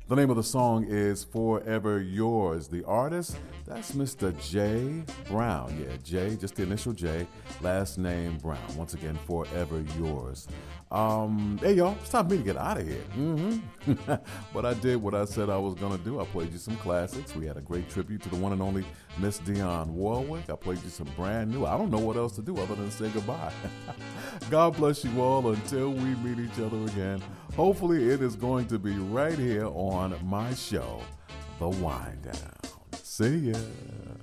The name of the song is Forever Yours. The artist, that's Mr. J. Brown. Yeah, J, just the initial J, last name Brown. Once again, Forever Yours. Hey, y'all, it's time for me to get out of here. But I did what I said I was going to do. I played you some classics. We had a great tribute to the one and only Miss Dionne Warwick. I played you some brand new. I don't know what else to do other than say goodbye. God bless you all until we meet each other again. Hopefully it is going to be right here on my show, The Wind Down. See ya.